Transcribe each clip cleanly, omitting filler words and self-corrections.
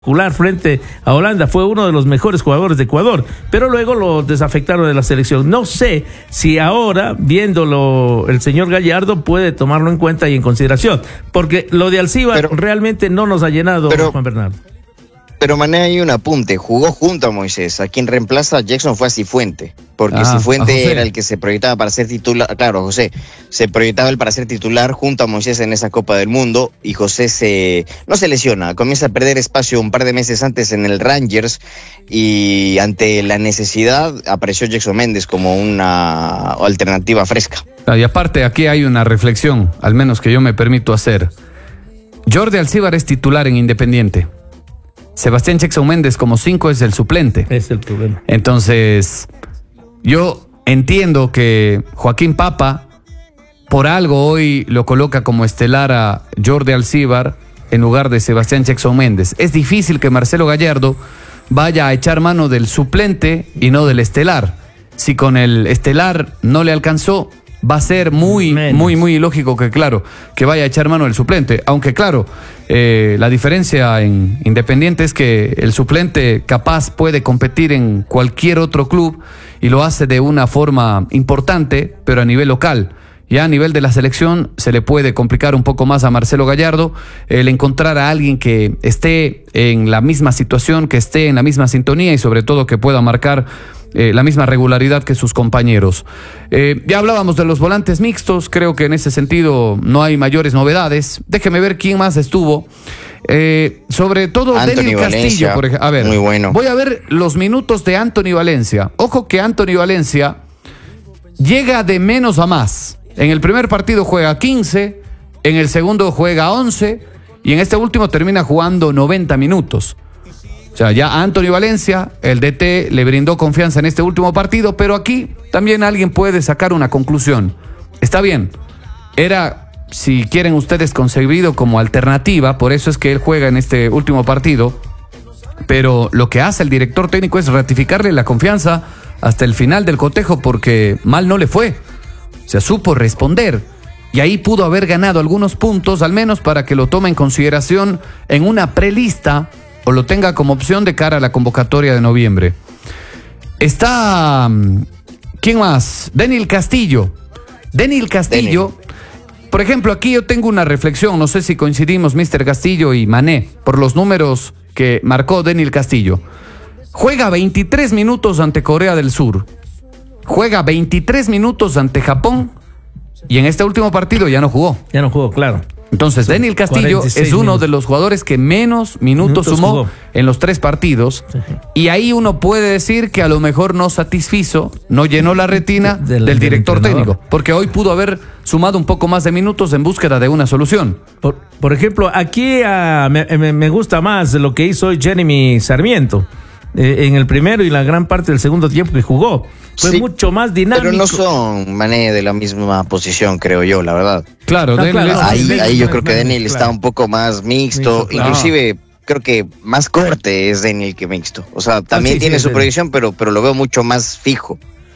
frente a Holanda, fue uno de los mejores jugadores de Ecuador, pero luego lo desafectaron de la selección. No sé si ahora, viéndolo, el señor Gallardo puede tomarlo en cuenta y en consideración, porque lo de Alcíbar realmente no nos ha llenado, Juan Bernardo. Pero Mané, hay un apunte, jugó junto a Moisés, a quien reemplaza a Jackson fue a Cifuente, porque Cifuente era el que se proyectaba para ser titular, claro, José, se proyectaba él para ser titular junto a Moisés en esa Copa del Mundo, y José no se lesiona, comienza a perder espacio un par de meses antes en el Rangers, y ante la necesidad apareció Jackson Méndez como una alternativa fresca. Y aparte aquí hay una reflexión, al menos que yo me permito hacer. Jordi Alcíbar es titular en Independiente. Sebastián Jackson Méndez como 5 es el suplente. Es el problema. Entonces, yo entiendo que Joaquín Papa, por algo hoy lo coloca como estelar a Jordi Alcíbar en lugar de Sebastián Jackson Méndez. Es difícil que Marcelo Gallardo vaya a echar mano del suplente y no del estelar. Si con el estelar no le alcanzó, va a ser muy ilógico que vaya a echar mano del suplente. Aunque claro, la diferencia en Independiente es que el suplente capaz puede competir en cualquier otro club y lo hace de una forma importante, pero a nivel local. Ya a nivel de la selección se le puede complicar un poco más a Marcelo Gallardo el encontrar a alguien que esté en la misma situación, que esté en la misma sintonía y sobre todo que pueda marcar la misma regularidad que sus compañeros. Ya hablábamos de los volantes mixtos, creo que en ese sentido no hay mayores novedades. Déjeme ver quién más estuvo. Sobre todo Anthony Castillo, por ejemplo. A ver, muy bueno. Voy a ver los minutos de Anthony Valencia. Ojo que Anthony Valencia llega de menos a más. En el primer partido juega 15, en el segundo juega 11 y en este último termina jugando 90 minutos. O sea, ya a Anthony Valencia, el DT le brindó confianza en este último partido, pero aquí también alguien puede sacar una conclusión. Está bien, era, si quieren ustedes, concebido como alternativa, por eso es que él juega en este último partido, pero lo que hace el director técnico es ratificarle la confianza hasta el final del cotejo porque mal no le fue. O sea, supo responder y ahí pudo haber ganado algunos puntos, al menos para que lo tome en consideración en una prelista o lo tenga como opción de cara a la convocatoria de noviembre. Está... ¿quién más? Daniel Castillo. Por ejemplo, aquí yo tengo una reflexión, no sé si coincidimos Mr. Castillo y Mané, por los números que marcó Daniel Castillo. Juega 23 minutos ante Corea del Sur. Juega 23 minutos ante Japón y en este último partido ya no jugó. Ya no jugó, claro. Entonces, Daniel Castillo es uno de los jugadores que menos minutos sumó jugó en los 3 partidos. Sí. Y ahí uno puede decir que a lo mejor no satisfizo, no llenó la retina del director técnico. Porque hoy pudo haber sumado un poco más de minutos en búsqueda de una solución. Por ejemplo, aquí me gusta más lo que hizo Jeremy Sarmiento. En el primero y la gran parte del segundo tiempo que jugó. Fue mucho más dinámico. Pero no son, Mané, de la misma posición, creo yo, la verdad. Claro, ahí yo creo que Daniel está un poco más mixto. Inclusive creo que más corte es Daniel que mixto. O sea, también tiene su proyección, pero lo veo mucho más fijo.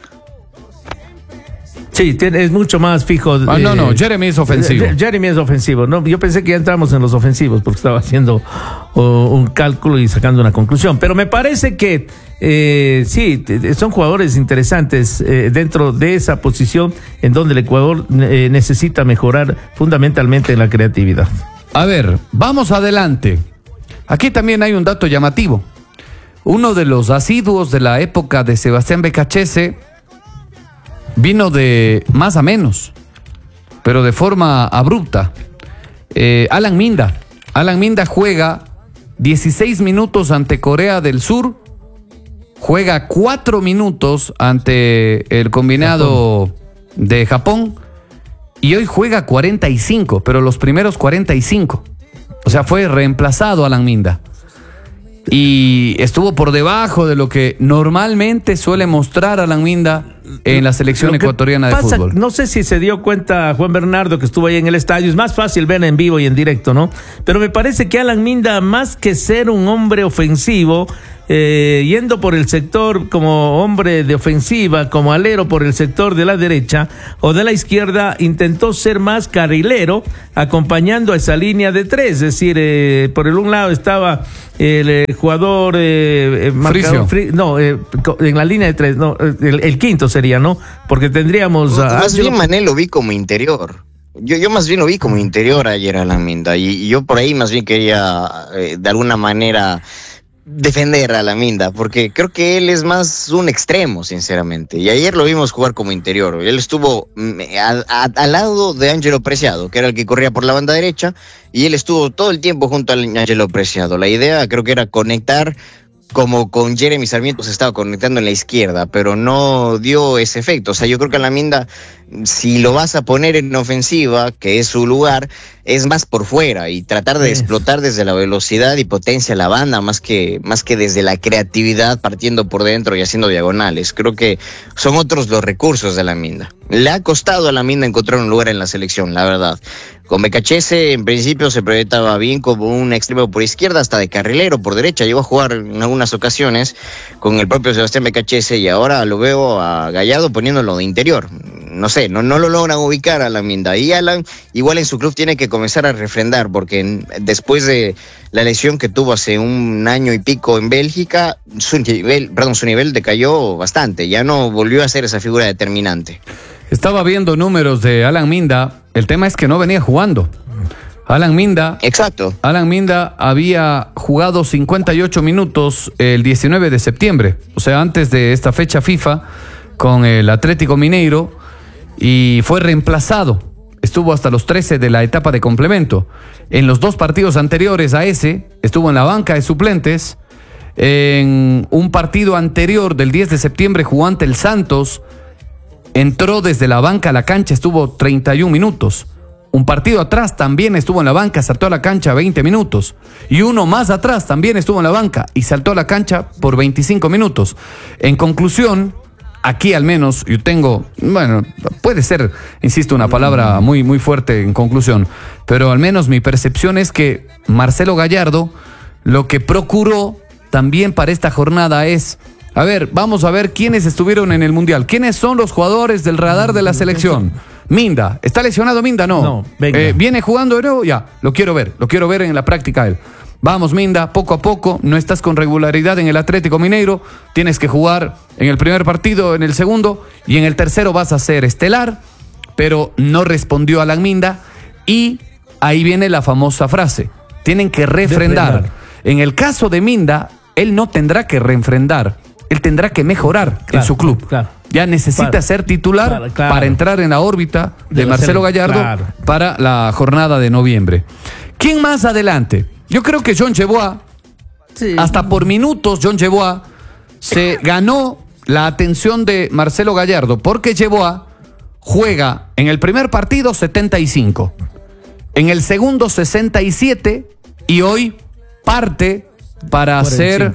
Sí, es mucho más fijo. Jeremy es ofensivo. Jeremy es ofensivo, ¿no? Yo pensé que ya entramos en los ofensivos porque estaba haciendo un cálculo y sacando una conclusión. Pero me parece que sí, son jugadores interesantes dentro de esa posición en donde el Ecuador necesita mejorar fundamentalmente en la creatividad. A ver, vamos adelante. Aquí también hay un dato llamativo. Uno de los asiduos de la época de Sebastián Becachese vino de más a menos, pero de forma abrupta. Alan Minda juega 16 minutos ante Corea del Sur, juega 4 minutos ante el combinado de Japón y hoy juega 45, pero los primeros 45. O sea, fue reemplazado Alan Minda. Y estuvo por debajo de lo que normalmente suele mostrar Alan Minda en la selección ecuatoriana de fútbol. No sé si se dio cuenta Juan Bernardo que estuvo ahí en el estadio. Es más fácil ver en vivo y en directo, ¿no? Pero me parece que Alan Minda, más que ser un hombre ofensivo, yendo por el sector como hombre de ofensiva, como alero por el sector de la derecha o de la izquierda, intentó ser más carrilero, acompañando a esa línea de tres. Es decir, por un lado estaba el jugador marcador, en la línea de tres, no, el quinto sería, ¿no? Porque tendríamos más bien Mané lo vi como interior. Yo más bien lo vi como interior ayer a Alan Minda, y yo por ahí más bien quería de alguna manera defender a Alan Minda, porque creo que él es más un extremo, sinceramente, y ayer lo vimos jugar como interior. Él estuvo al lado de Ángelo Preciado, que era el que corría por la banda derecha, y él estuvo todo el tiempo junto a Ángelo Preciado. La idea creo que era conectar como con Jeremy Sarmiento se estaba conectando en la izquierda, pero no dio ese efecto. O sea, yo creo que Alan Minda, si lo vas a poner en ofensiva, que es su lugar, es más por fuera y tratar de explotar desde la velocidad y potencia la banda, más que desde la creatividad, partiendo por dentro y haciendo diagonales. Creo que son otros los recursos de Alan Minda. Le ha costado a Alan Minda encontrar un lugar en la selección, la verdad. Con Becachese en principio se proyectaba bien como un extremo por izquierda, hasta de carrilero por derecha. Llegó a jugar en algunas ocasiones con el propio Sebastián Becachese, y ahora lo veo a Gallardo poniéndolo de interior. No sé, no lo logran ubicar a Alan Minda. Y Alan, igual en su club, tiene que comenzar a refrendar, porque después de la lesión que tuvo hace un año y pico en Bélgica, su nivel decayó bastante. Ya no volvió a ser esa figura determinante. Estaba viendo números de Alan Minda. El tema es que no venía jugando. Alan Minda. Exacto. Alan Minda había jugado 58 minutos el 19 de septiembre, o sea, antes de esta fecha FIFA, con el Atlético Mineiro, y fue reemplazado. Estuvo hasta los 13 de la etapa de complemento. En los 2 partidos anteriores a ese, estuvo en la banca de suplentes. En un partido anterior del 10 de septiembre jugó ante el Santos. Entró desde la banca a la cancha, estuvo 31 minutos. Un partido atrás también estuvo en la banca, saltó a la cancha 20 minutos. Y uno más atrás también estuvo en la banca y saltó a la cancha por 25 minutos. En conclusión, aquí al menos yo tengo, bueno, puede ser, insisto, una palabra muy, muy fuerte en conclusión, pero al menos mi percepción es que Marcelo Gallardo lo que procuró también para esta jornada es: a ver, vamos a ver quiénes estuvieron en el Mundial. ¿Quiénes son los jugadores del radar de la selección? Minda. ¿Está lesionado Minda? No. ¿Viene jugando de nuevo? Ya, lo quiero ver en la práctica él. Vamos, Minda, poco a poco. No estás con regularidad en el Atlético Mineiro. Tienes que jugar en el primer partido, en el segundo, y en el tercero vas a ser estelar. Pero no respondió Alan Minda. Y ahí viene la famosa frase: tienen que refrendar. En el caso de Minda, él no tendrá que refrendar. Él tendrá que mejorar en su club. Ya necesita ser titular para entrar en la órbita de Marcelo Gallardo para la jornada de noviembre. ¿Quién más adelante? Yo creo que John Yeboah, hasta por minutos, John Yeboah se ganó la atención de Marcelo Gallardo, porque Yeboah juega en el primer partido 75, en el segundo 67, y hoy parte para ser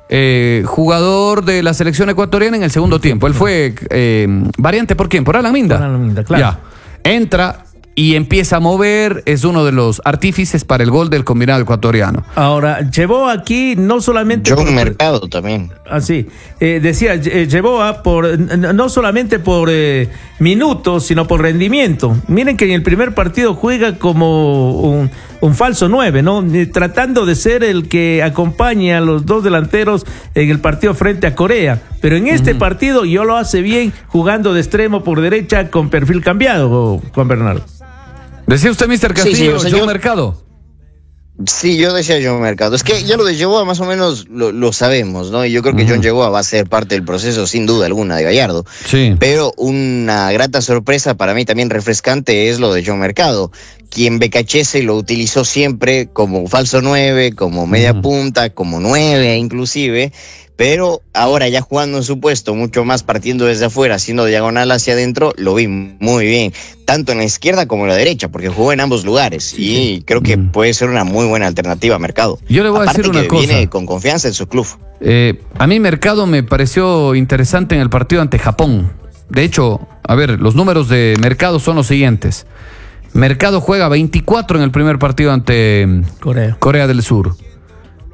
jugador de la selección ecuatoriana en el segundo tiempo. Él fue variante, ¿por quién? Por Alan Minda. Por Alan Minda, claro. Ya, entra y empieza a mover, es uno de los artífices para el gol del combinado ecuatoriano. Ahora, llevó aquí no solamente... John Mercado también. Así, decía, llevó no solamente por minutos, sino por rendimiento. Miren que en el primer partido juega como un falso 9, ¿no? Tratando de ser el que acompaña a los dos delanteros en el partido frente a Corea. Pero en este partido yo lo hace bien jugando de extremo por derecha con perfil cambiado, Juan Bernardo. Decía usted, Mr. Castillo, sí, John Mercado. Sí, yo decía John Mercado. Es que ya lo de Yeboah más o menos lo sabemos, ¿no? Y yo creo que John Yeboah va a ser parte del proceso, sin duda alguna, de Gallardo. Sí. Pero una grata sorpresa para mí también refrescante es lo de John Mercado, quien Becachese lo utilizó siempre como falso 9, como media punta, como 9 inclusive. Pero ahora ya jugando en su puesto, mucho más partiendo desde afuera, haciendo diagonal hacia adentro, lo vi muy bien, tanto en la izquierda como en la derecha, porque jugó en ambos lugares, y creo que puede ser una muy buena alternativa a Mercado. Yo le voy a decir una cosa. Viene con confianza en su club. A mí Mercado me pareció interesante en el partido ante Japón. De hecho, a ver, los números de Mercado son los siguientes. Mercado juega 24 en el primer partido ante Corea del Sur.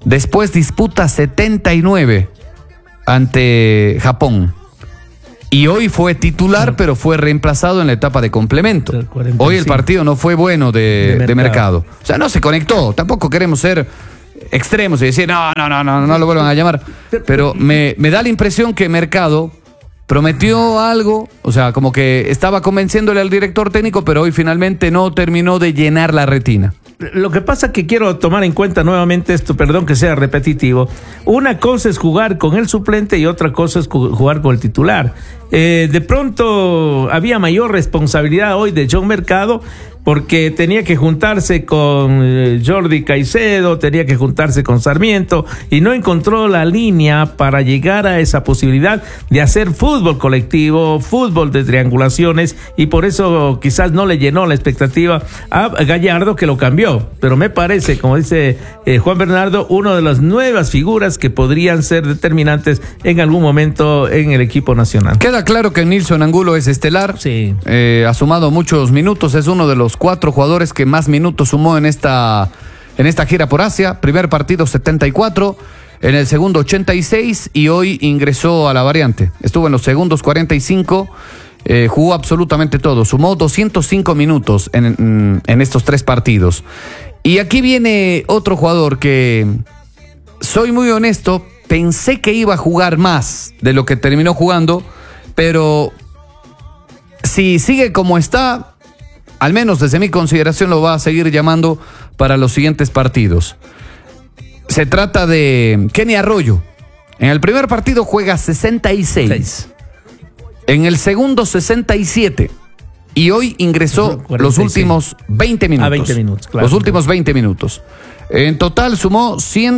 Después disputa 79 ante Japón. Y hoy fue titular, pero fue reemplazado en la etapa de complemento. Hoy el partido no fue bueno de Mercado. O sea, no se conectó. Tampoco queremos ser extremos y decir, no lo vuelvan a llamar. Pero me da la impresión que Mercado prometió algo, o sea, como que estaba convenciéndole al director técnico, pero hoy finalmente no terminó de llenar la retina. Lo que pasa es que quiero tomar en cuenta nuevamente esto, perdón que sea repetitivo. Una cosa es jugar con el suplente y otra cosa es jugar con el titular. De pronto había mayor responsabilidad hoy de John Mercado porque tenía que juntarse con Jordi Caicedo, tenía que juntarse con Sarmiento y no encontró la línea para llegar a esa posibilidad de hacer fútbol colectivo, fútbol de triangulaciones, y por eso quizás no le llenó la expectativa a Gallardo, que lo cambió. Pero me parece, como dice Juan Bernardo, una de las nuevas figuras que podrían ser determinantes en algún momento en el equipo nacional. Queda claro que Nilson Angulo es estelar, sí. Ha sumado muchos minutos, es uno de los 4 jugadores que más minutos sumó en esta gira por Asia. Primer partido 74, en el segundo 86 y hoy ingresó a la variante. Estuvo en los segundos 45, jugó absolutamente todo, sumó 205 minutos en estos 3 partidos. Y aquí viene otro jugador que, soy muy honesto, pensé que iba a jugar más de lo que terminó jugando, pero si sigue como está, al menos desde mi consideración lo va a seguir llamando para los siguientes partidos. Se trata de Kenny Arroyo. En el primer partido juega 66. En el segundo 67. Y hoy ingresó 46. Los últimos 20 minutos. 20 minutos, claro. Los últimos 20 minutos. En total sumó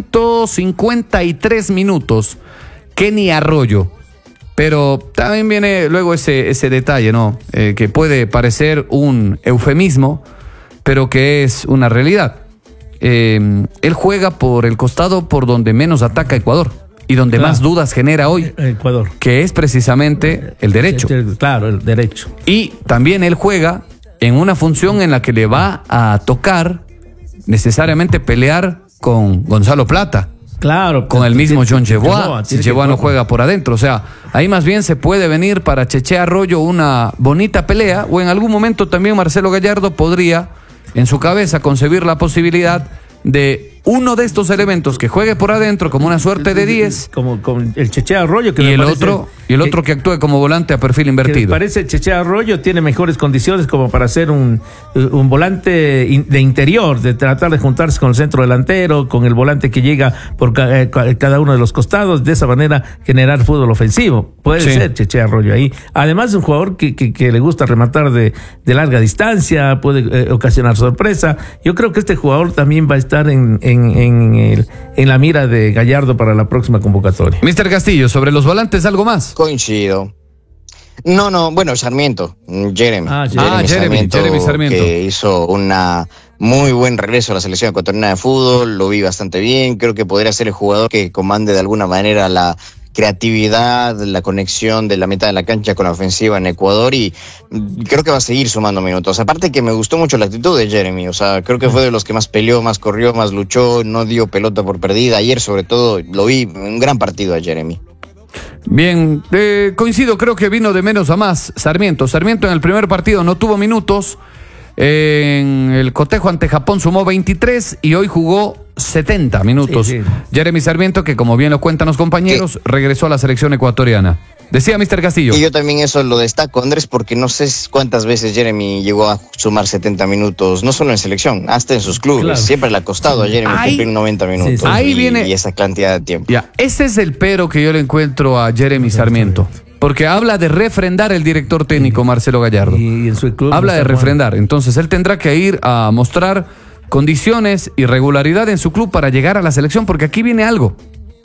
153 minutos Kenny Arroyo. Pero también viene luego ese detalle, ¿no? Que puede parecer un eufemismo, pero que es una realidad. Él juega por el costado por donde menos ataca Ecuador y donde más dudas genera hoy, Ecuador, que es precisamente el derecho. Claro, el derecho. Y también él juega en una función en la que le va a tocar necesariamente pelear con Gonzalo Plata. Claro, con el mismo John Yeboah, si Yeboah no juega por adentro. O sea, ahí más bien se puede venir para Cheche Arroyo una bonita pelea, o en algún momento también Marcelo Gallardo podría en su cabeza concebir la posibilidad de uno de estos elementos que juegue por adentro como una suerte de 10, como con el Cheche Arroyo, que y el otro que actúe como volante a perfil invertido. Parece Cheche Arroyo tiene mejores condiciones como para ser un volante de interior, de tratar de juntarse con el centro delantero, con el volante que llega por cada uno de los costados, de esa manera generar fútbol ofensivo. Puede ser Cheche Arroyo ahí. Además, es un jugador que le gusta rematar de larga distancia, puede ocasionar sorpresa. Yo creo que este jugador también va a estar en la mira de Gallardo para la próxima convocatoria. Mr. Castillo, sobre los volantes, ¿algo más? Coincido. No, bueno, Sarmiento, Jeremy Sarmiento, que hizo una muy buen regreso a la selección ecuatoriana de fútbol, lo vi bastante bien, creo que podría ser el jugador que comande de alguna manera la creatividad, la conexión de la mitad de la cancha con la ofensiva en Ecuador, y creo que va a seguir sumando minutos. Aparte que me gustó mucho la actitud de Jeremy, o sea, creo que fue de los que más peleó, más corrió, más luchó, no dio pelota por perdida. Ayer sobre todo lo vi un gran partido a Jeremy. Bien, coincido, creo que vino de menos a más Sarmiento en el primer partido no tuvo minutos, en el cotejo ante Japón sumó 23 y hoy jugó 70 minutos. Sí. Jeremy Sarmiento, que como bien lo cuentan los compañeros, regresó a la selección ecuatoriana. Decía Mr. Castillo. Y yo también eso lo destaco, Andrés, porque no sé cuántas veces Jeremy llegó a sumar 70 minutos, no solo en selección, hasta en sus clubes. Claro. Siempre le ha costado a Jeremy cumplir 90 minutos. Sí. Ahí viene, y esa cantidad de tiempo. Ya, ese es el pero que yo le encuentro a Jeremy Sarmiento. Porque habla de refrendar el director técnico Marcelo Gallardo. Y en su club habla de refrendar. Entonces él tendrá que ir a mostrar condiciones y regularidad en su club para llegar a la selección, porque aquí viene algo.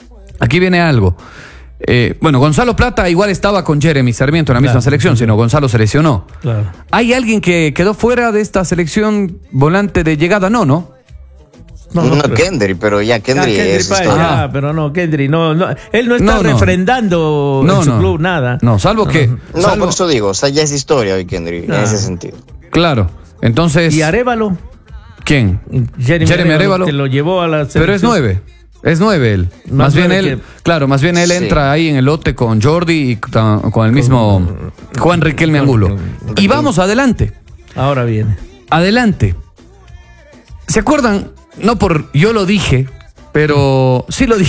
Bueno, Gonzalo Plata igual estaba con Jeremy Sarmiento en la misma selección, sino Gonzalo se lesionó. Claro. ¿Hay alguien que quedó fuera de esta selección volante de llegada? No, Kendry, pero ya Kendry es historia. Pero no, Kendry, no, él no está refrendando en su club nada. No, salvo que... No, por eso digo, o sea, ya es historia hoy Kendry, en ese sentido. Claro, entonces... ¿Y Arévalo? ¿Quién? Jeremy Arévalo, que lo llevó a la selección. Pero es 9. Es 9 él. Más bien él, claro, más bien él entra ahí en el lote con Jordi y con el mismo Juan Riquelme Angulo. Y vamos adelante. Ahora viene. Adelante. ¿Se acuerdan? No por yo lo dije, pero sí lo dije.